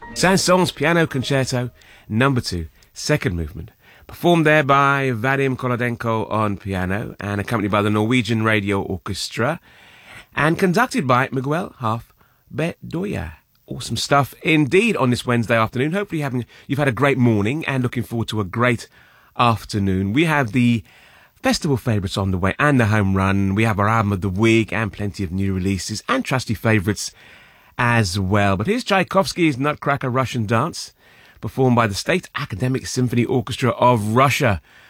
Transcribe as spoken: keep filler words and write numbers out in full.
Saint-Saëns Piano Concerto Number two, second movement, performed there by Vadim Kolodenko on piano and accompanied by the Norwegian Radio Orchestra and conducted by Miguel Half Bedoya. Awesome stuff indeed on this Wednesday afternoon. Hopefully having, you've had a great morning and looking forward to a great afternoon. We have the festival favourites on the way and the home run. We have our album of the week and plenty of new releases and trusty favourites as well. But here's Tchaikovsky's Nutcracker Russian Dance, performed by the State Academic Symphony Orchestra of Russia.